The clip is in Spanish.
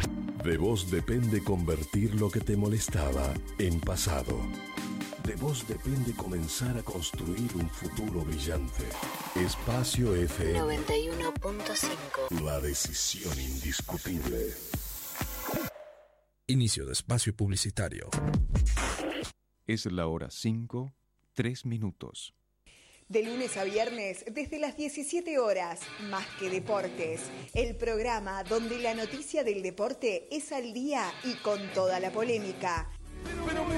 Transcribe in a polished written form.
De vos depende convertir lo que te molestaba en pasado. De vos depende comenzar a construir un futuro brillante. Espacio FM 91.5. La decisión indiscutible. Inicio de espacio publicitario. Es la hora 5, 3 minutos. De lunes a viernes, desde las 17 horas, Más que Deportes. El programa donde la noticia del deporte es al día y con toda la polémica.